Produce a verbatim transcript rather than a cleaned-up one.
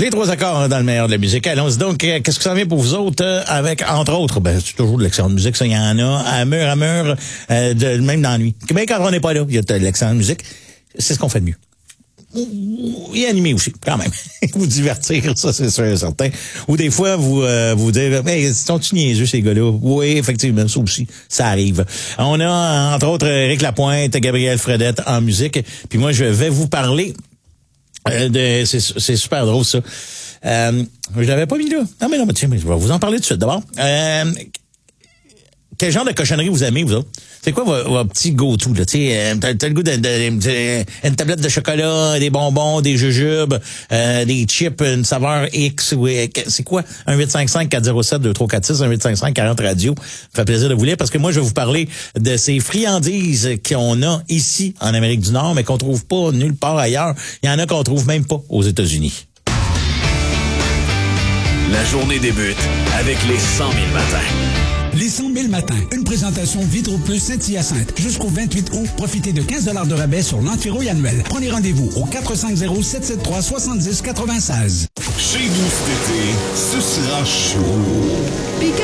Les trois accords dans le meilleur de la musique. Allons-y donc, euh, qu'est-ce que ça vient pour vous autres euh, avec, entre autres, ben, c'est toujours de l'excellente musique, ça, il y en a, à mur à mur, euh, de, même dans la nuit. Mais quand on n'est pas là, il y a de l'excellente musique. C'est ce qu'on fait de mieux. Et animer aussi, quand même. Vous divertir, ça, c'est sûr et certain. Ou des fois, vous euh, vous dire, hey, sont-tu niaiseux, ces gars-là? Oui, effectivement, ça aussi, ça arrive. On a, entre autres, Éric Lapointe, Gabriel Fredette en musique. Puis moi, je vais vous parler euh, de... C'est, c'est super drôle, ça. Euh, je l'avais pas mis là. Non, mais non, mais tiens, mais je vais vous en parler tout de suite. D'abord, euh, quel genre de cochonnerie vous aimez, vous autres? C'est quoi votre, votre petit go-to, là? Tu sais, t'as, t'as le goût de, de, de, une tablette de chocolat, des bonbons, des jujubes, euh, des chips, une saveur X. Oui, c'est quoi? un huit cinq cinq quatre zéro sept deux trois quatre six, un huit cinq cinq quarante radio. Ça fait plaisir de vous lire parce que moi, je vais vous parler de ces friandises qu'on a ici, en Amérique du Nord, mais qu'on trouve pas nulle part ailleurs. Il y en a qu'on trouve même pas aux États-Unis. La journée débute avec les cent mille matins. Les cent mille matins, une présentation Vitro Plus Saint-Hyacinthe. Jusqu'au vingt-huit août, profitez de quinze dollars de rabais sur l'antirouille annuel. Prenez rendez-vous au quatre cinq zéro sept sept trois six zéro neuf six. Chez nous cet été, ce sera chaud.